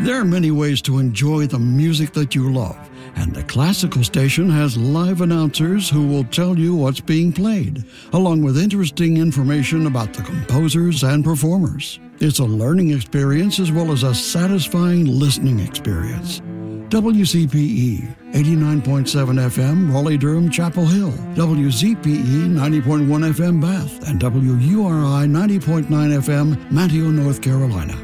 There are many ways to enjoy the music that you love, and the classical station has live announcers who will tell you what's being played, along with interesting information about the composers and performers. It's a learning experience as well as a satisfying listening experience. WCPE 89.7 FM, Raleigh-Durham, Chapel Hill, WZPE 90.1 FM, Bath, and WURI 90.9 FM, Manteo, North Carolina.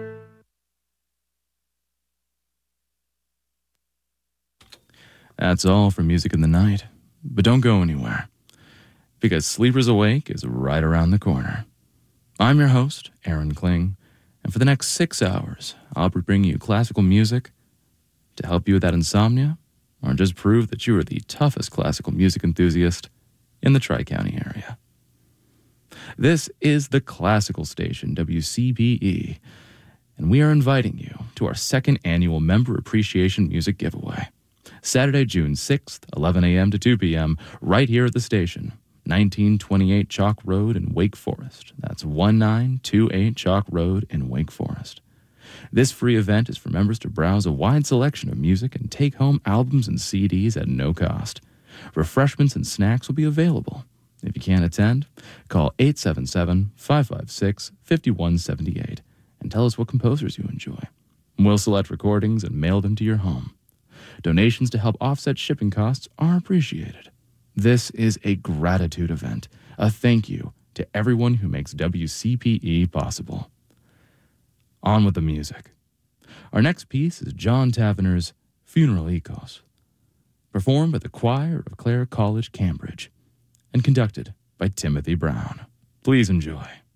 That's all for Music in the Night. But don't go anywhere, because Sleepers Awake is right around the corner. I'm your host, Aaron Kling, and for the next 6 hours, I'll be bringing you classical music to help you with that insomnia, or just prove that you are the toughest classical music enthusiast in the Tri-County area. This is the Classical Station, WCPE, and we are inviting you to our second annual Member Appreciation Music Giveaway. Saturday, June 6th, 11 a.m. to 2 p.m., right here at the station, 1928 Chalk Road in Wake Forest. That's 1928 Chalk Road in Wake Forest. This free event is for members to browse a wide selection of music and take home albums and CDs at no cost. Refreshments and snacks will be available. If you can't attend, call 877-556-5178 and tell us what composers you enjoy. We'll select recordings and mail them to your home. Donations to help offset shipping costs are appreciated. This is a gratitude event, a thank you to everyone who makes WCPE possible. On with the music. Our next piece is John Tavener's Funeral Ecos, performed by the choir of Clare College, Cambridge, and conducted by Timothy Brown. Please enjoy.